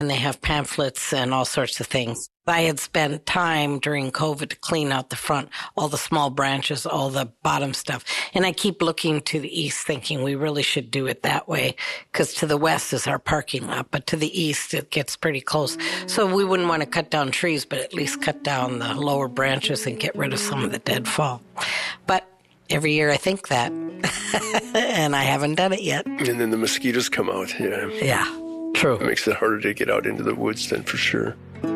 and they have pamphlets and all sorts of things. I had spent time during COVID to clean out the front, all the small branches, all the bottom stuff. And I keep looking to the east thinking we really should do it that way, because to the west is our parking lot, but to the east it gets pretty close. So we wouldn't want to cut down trees, but at least cut down the lower branches and get rid of some of the deadfall. But every year I think that, and I haven't done it yet. And then the mosquitoes come out, yeah. Yeah, true. It makes it harder to get out into the woods then, for sure.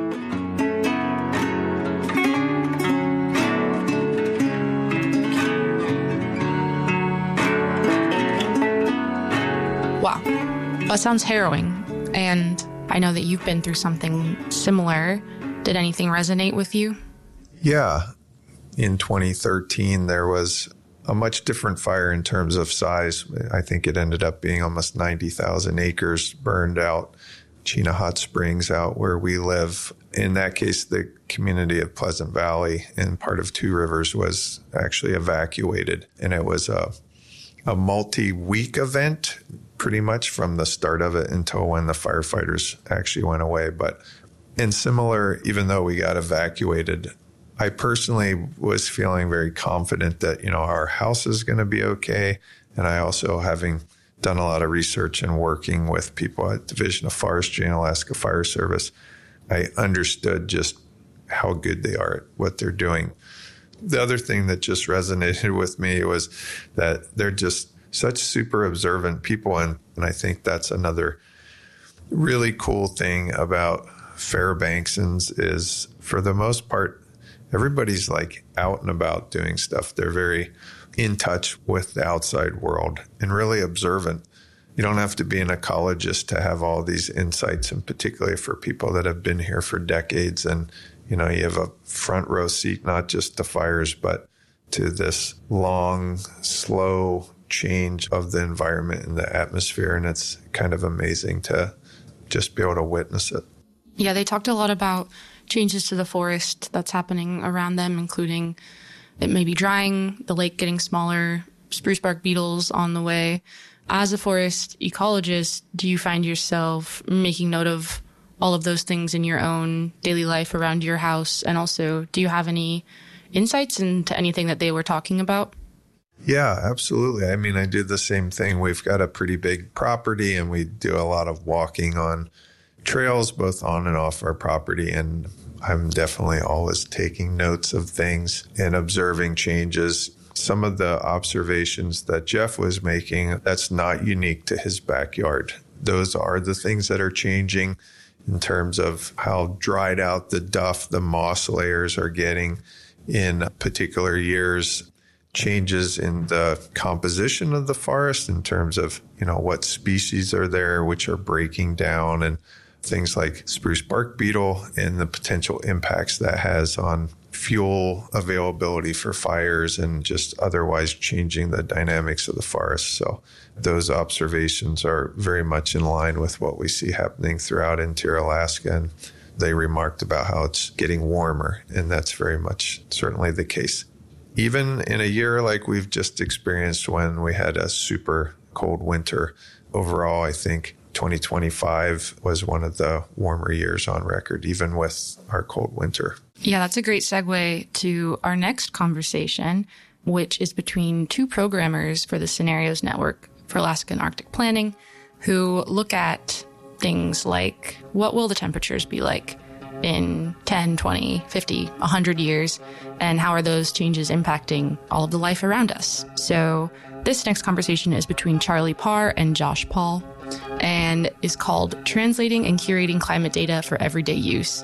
Wow, that sounds harrowing. And I know that you've been through something similar. Did anything resonate with you? Yeah. In 2013, there was a much different fire in terms of size. I think it ended up being almost 90,000 acres burned out. Chena Hot Springs out where we live. In that case, the community of Pleasant Valley and part of Two Rivers was actually evacuated. And it was a multi-week event, pretty much from the start of it until when the firefighters actually went away. But in similar, even though we got evacuated, I personally was feeling very confident that, our house is going to be okay. And I also, having done a lot of research and working with people at Division of Forestry and Alaska Fire Service, I understood just how good they are at what they're doing. The other thing that just resonated with me was that they're just such super observant people. And I think that's another really cool thing about Fairbanksans is, for the most part, everybody's like out and about doing stuff. They're very in touch with the outside world and really observant. You don't have to be an ecologist to have all these insights, and particularly for people that have been here for decades. And, you have a front row seat, not just to fires, but to this long, slow change of the environment and the atmosphere. And it's kind of amazing to just be able to witness it. Yeah, they talked a lot about changes to the forest that's happening around them, including it may be drying, the lake getting smaller, spruce bark beetles on the way. As a forest ecologist, do you find yourself making note of all of those things in your own daily life around your house? And also, do you have any insights into anything that they were talking about? Yeah, absolutely. I mean, I do the same thing. We've got a pretty big property and we do a lot of walking on trails, both on and off our property. And I'm definitely always taking notes of things and observing changes. Some of the observations that Jeff was making, that's not unique to his backyard. Those are the things that are changing in terms of how dried out the duff, the moss layers are getting in particular years. Changes in the composition of the forest in terms of, what species are there, which are breaking down, and things like spruce bark beetle and the potential impacts that has on fuel availability for fires and just otherwise changing the dynamics of the forest. So those observations are very much in line with what we see happening throughout interior Alaska. And they remarked about how it's getting warmer, and that's very much certainly the case. Even in a year like we've just experienced when we had a super cold winter, overall, I think 2025 was one of the warmer years on record, even with our cold winter. Yeah, that's a great segue to our next conversation, which is between two programmers for the Scenarios Network for Alaska and Arctic Planning, who look at things like, what will the temperatures be like in 10, 20, 50, 100 years, and how are those changes impacting all of the life around us? So this next conversation is between Charlie Parr and Josh Paul, and is called Translating and Curating Climate Data for Everyday Use.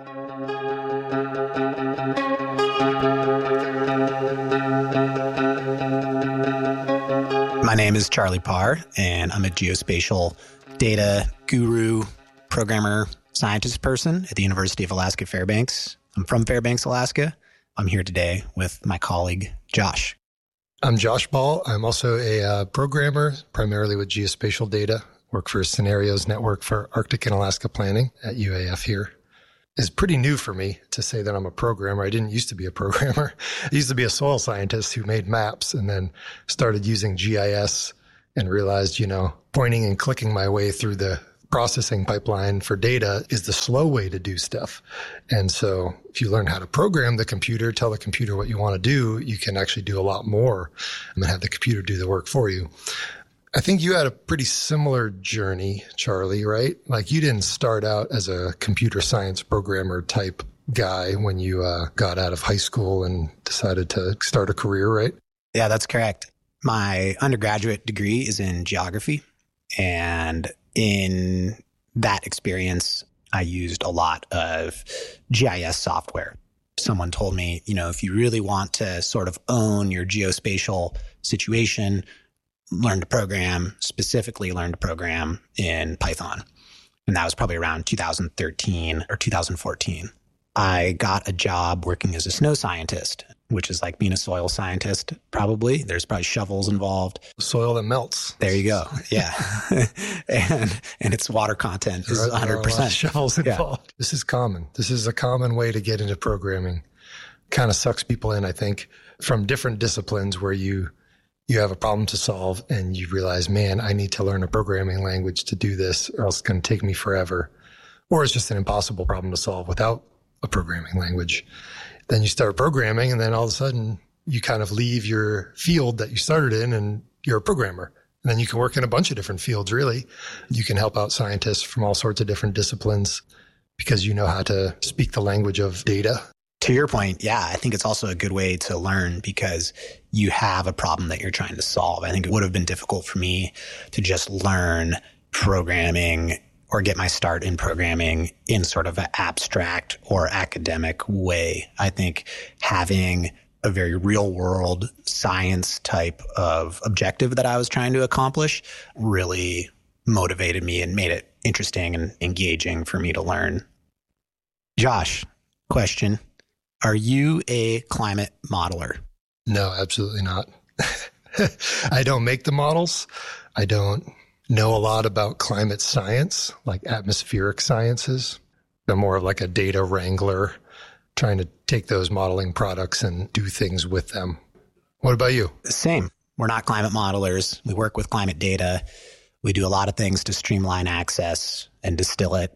My name is Charlie Parr, and I'm a geospatial data guru, programmer, scientist person at the University of Alaska Fairbanks. I'm from Fairbanks, Alaska. I'm here today with my colleague, Josh. I'm Josh Paul. I'm also a programmer, primarily with geospatial data. Work for Scenarios Network for Arctic and Alaska Planning at UAF here. It's pretty new for me to say that I'm a programmer. I didn't used to be a programmer. I used to be a soil scientist who made maps and then started using GIS and realized, pointing and clicking my way through the processing pipeline for data is the slow way to do stuff. And so if you learn how to program the computer, tell the computer what you want to do, you can actually do a lot more and have the computer do the work for you. I think you had a pretty similar journey, Charlie, right? Like you didn't start out as a computer science programmer type guy when you got out of high school and decided to start a career, right? Yeah, that's correct. My undergraduate degree is in geography. And in that experience, I used a lot of GIS software. Someone told me, if you really want to sort of own your geospatial situation, learn to program, specifically learn to program in Python. And that was probably around 2013 or 2014. I got a job working as a snow scientist, which is like being a soil scientist, probably. There's probably shovels involved. Soil that melts. There you go. Yeah. and its water content is 100%. Shovels involved. Yeah. This is common. This is a common way to get into programming. Kind of sucks people in, I think, from different disciplines where you have a problem to solve and you realize, man, I need to learn a programming language to do this or else it's going to take me forever. Or it's just an impossible problem to solve without a programming language. Then you start programming and then all of a sudden you kind of leave your field that you started in and you're a programmer. And then you can work in a bunch of different fields, really. You can help out scientists from all sorts of different disciplines because you know how to speak the language of data. To your point, yeah, I think it's also a good way to learn because you have a problem that you're trying to solve. I think it would have been difficult for me to just learn programming or get my start in programming in sort of an abstract or academic way. I think having a very real world science type of objective that I was trying to accomplish really motivated me and made it interesting and engaging for me to learn. Josh, question. Are you a climate modeler? No, absolutely not. I don't make the models. I don't know a lot about climate science, like atmospheric sciences. I'm more of like a data wrangler, trying to take those modeling products and do things with them. What about you? Same. We're not climate modelers. We work with climate data. We do a lot of things to streamline access and distill it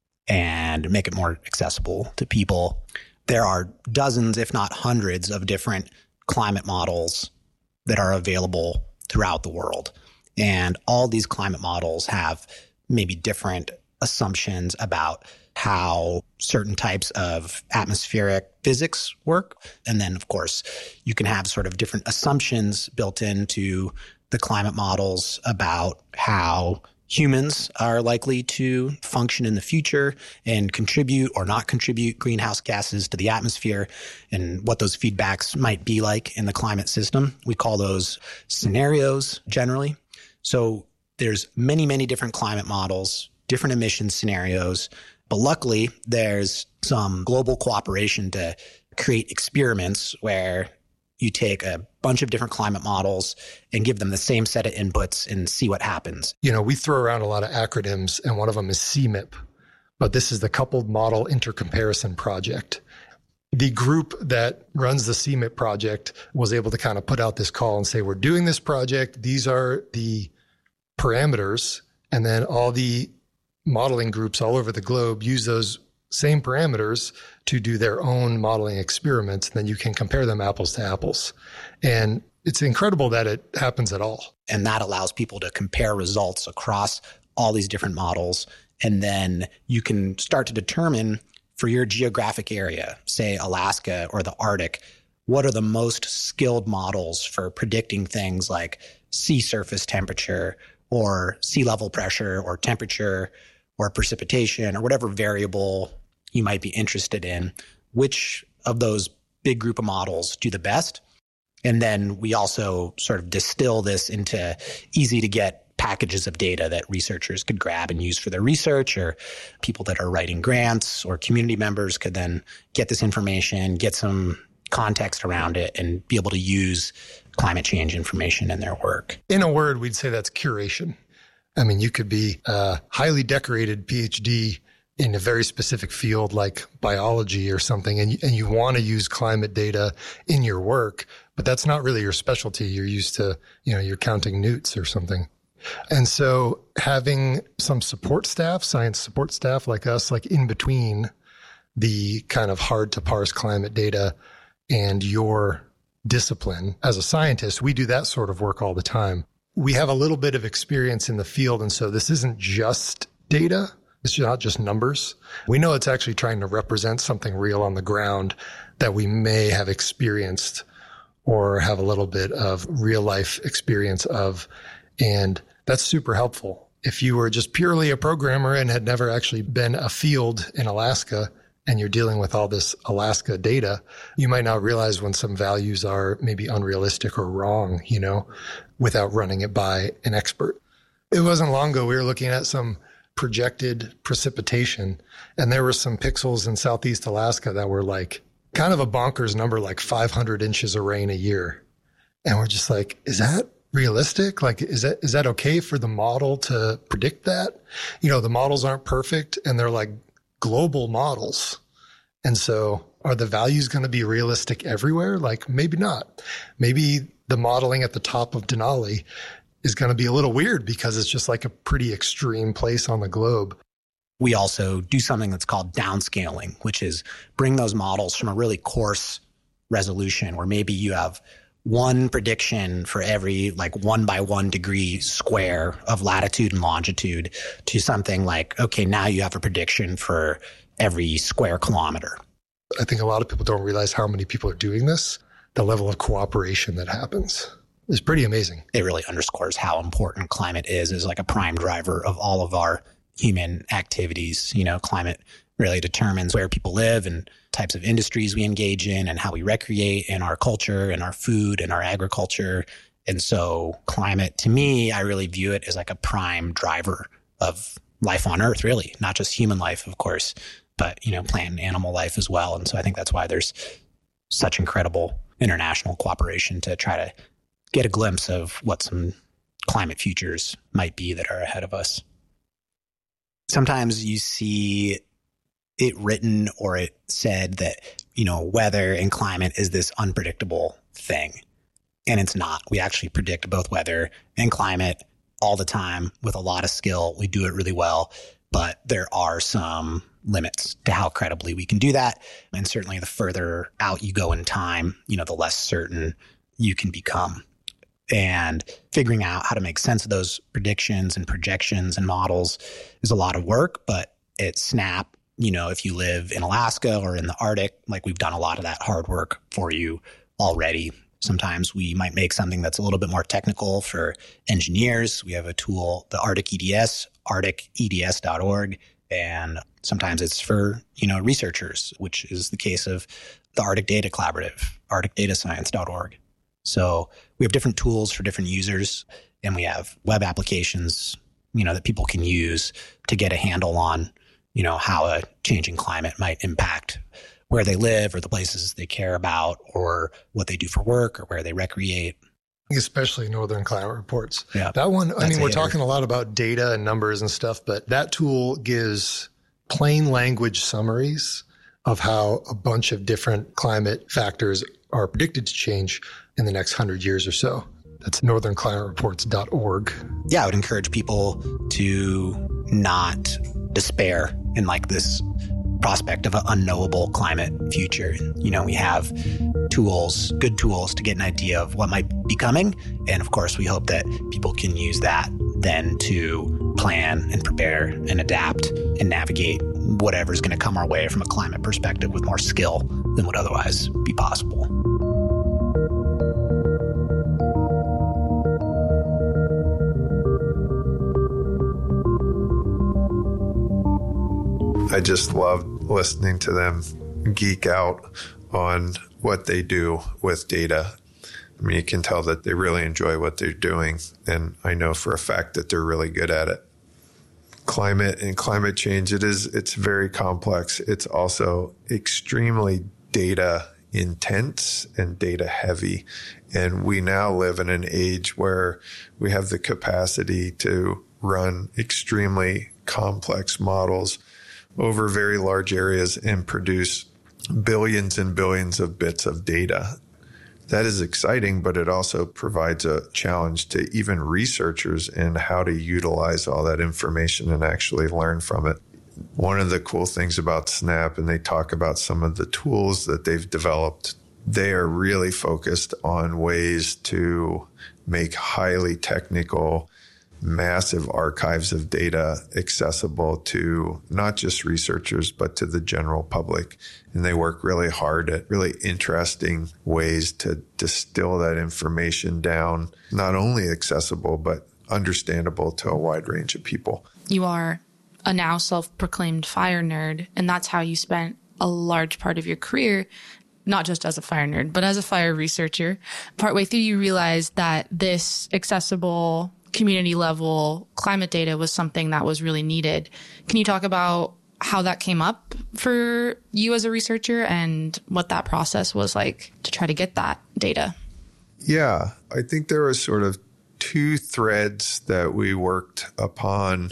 and make it more accessible to people. There are dozens, if not hundreds, of different climate models that are available throughout the world. And all these climate models have maybe different assumptions about how certain types of atmospheric physics work. And then, of course, you can have sort of different assumptions built into the climate models about how humans are likely to function in the future and contribute or not contribute greenhouse gases to the atmosphere and what those feedbacks might be like in the climate system. We call those scenarios generally. So there's many, many different climate models, different emission scenarios, but luckily there's some global cooperation to create experiments where you take a bunch of different climate models and give them the same set of inputs and see what happens. We throw around a lot of acronyms, and one of them is CMIP, but this is the Coupled Model Intercomparison Project. The group that runs the CMIP project was able to kind of put out this call and say, we're doing this project. These are the parameters. And then all the modeling groups all over the globe use those same parameters to do their own modeling experiments. And then you can compare them apples to apples. And it's incredible that it happens at all. And that allows people to compare results across all these different models. And then you can start to determine for your geographic area, say Alaska or the Arctic, what are the most skilled models for predicting things like sea surface temperature or sea level pressure or temperature or precipitation or whatever variable you might be interested in, which of those big group of models do the best. And then we also sort of distill this into easy to get packages of data that researchers could grab and use for their research, or people that are writing grants or community members could then get this information, get some context around it, and be able to use climate change information in their work. In a word, we'd say that's curation. I mean, you could be a highly decorated PhD in a very specific field like biology or something, and you want to use climate data in your work, but that's not really your specialty. You're used to, you're counting newts or something. And so having some support staff, science support staff like us, like in between the kind of hard to parse climate data and your discipline as a scientist, we do that sort of work all the time. We have a little bit of experience in the field. And so this isn't just data. It's not just numbers. We know it's actually trying to represent something real on the ground that we may have experienced or have a little bit of real life experience of. And that's super helpful. If you were just purely a programmer and had never actually been afield in Alaska and you're dealing with all this Alaska data, you might not realize when some values are maybe unrealistic or wrong, without running it by an expert. It wasn't long ago we were looking at some projected precipitation, and there were some pixels in Southeast Alaska that were like kind of a bonkers number, like 500 inches of rain a year. And we're just like, is that realistic? Like, is that okay for the model to predict that? The models aren't perfect and they're like global models. And so are the values going to be realistic everywhere? Like, maybe not. Maybe the modeling at the top of Denali is going to be a little weird because it's just like a pretty extreme place on the globe. We also do something that's called downscaling, which is bring those models from a really coarse resolution where maybe you have one prediction for every 1 by 1 degree square of latitude and longitude to something like, okay, now you have a prediction for every square kilometer. I think a lot of people don't realize how many people are doing this. The level of cooperation that happens is pretty amazing. It really underscores how important climate is as like a prime driver of all of our human activities. Climate really determines where people live and types of industries we engage in and how we recreate in our culture and our food and our agriculture. And so climate, to me, I really view it as like a prime driver of life on Earth, really, not just human life, of course, but, plant and animal life as well. And so I think that's why there's such incredible international cooperation to try to get a glimpse of what some climate futures might be that are ahead of us. Sometimes you see it written or it said that, weather and climate is this unpredictable thing. And it's not. We actually predict both weather and climate all the time with a lot of skill. We do it really well, but there are some limits to how credibly we can do that. And certainly the further out you go in time, the less certain you can become. And figuring out how to make sense of those predictions and projections and models is a lot of work, but at Snap, if you live in Alaska or in the Arctic, we've done a lot of that hard work for you already. Sometimes we might make something that's a little bit more technical for engineers. We have a tool, the Arctic EDS, arcticeds.org, and sometimes it's for, researchers, which is the case of the Arctic Data Collaborative, arcticdatascience.org. So we have different tools for different users, and we have web applications, that people can use to get a handle on, how a changing climate might impact where they live or the places they care about or what they do for work or where they recreate. Especially Northern Climate Reports. Yeah, that one, we're talking a lot about data and numbers and stuff, but that tool gives plain language summaries of how a bunch of different climate factors are predicted to change in the next 100 years or so. That's northernclimatereports.org. Yeah, I would encourage people to not despair in this prospect of an unknowable climate future. We have tools, good tools to get an idea of what might be coming. And of course, we hope that people can use that then to plan and prepare and adapt and navigate whatever's going to come our way from a climate perspective with more skill than would otherwise be possible. I just love listening to them geek out on what they do with data. You can tell that they really enjoy what they're doing, and I know for a fact that they're really good at it. Climate and climate change, it's very complex. It's also extremely data intense and data heavy. And we now live in an age where we have the capacity to run extremely complex models over very large areas and produce billions and billions of bits of data. That is exciting, but it also provides a challenge to even researchers in how to utilize all that information and actually learn from it. One of the cool things about SNAP, and they talk about some of the tools that they've developed, they are really focused on ways to make highly technical, massive archives of data accessible to not just researchers, but to the general public. And they work really hard at really interesting ways to distill that information down, not only accessible, but understandable to a wide range of people. You are a now self-proclaimed fire nerd, and that's how you spent a large part of your career, not just as a fire nerd, but as a fire researcher. Partway through, you realized that this accessible community level climate data was something that was really needed. Can you talk about how that came up for you as a researcher and what that process was like to try to get that data? Yeah, I think there were sort of two threads that we worked upon.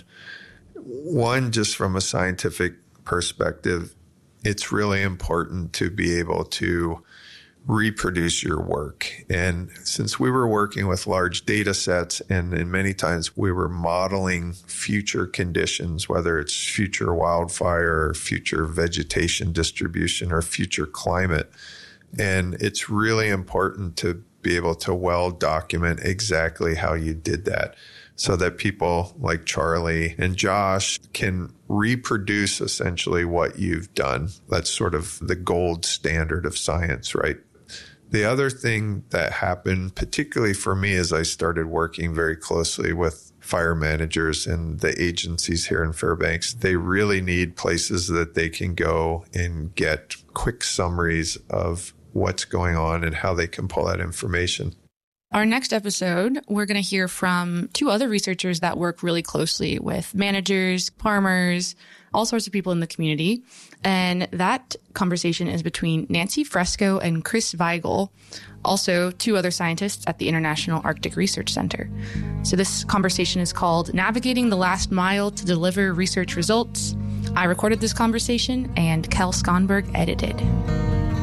One, just from a scientific perspective, it's really important to be able to reproduce your work. And since we were working with large data sets, and many times we were modeling future conditions, whether it's future wildfire, or future vegetation distribution, or future climate, and it's really important to be able to well document exactly how you did that, so that people like Charlie and Josh can reproduce essentially what you've done. That's sort of the gold standard of science, right? The other thing that happened, particularly for me, as I started working very closely with fire managers and the agencies here in Fairbanks, they really need places that they can go and get quick summaries of what's going on and how they can pull that information. Our next episode, we're going to hear from two other researchers that work really closely with managers, farmers, all sorts of people in the community. And that conversation is between Nancy Fresco and Chris Weigel, also two other scientists at the International Arctic Research Center. So this conversation is called Navigating the Last Mile to Deliver Research Results. I recorded this conversation and Kel Skonberg edited.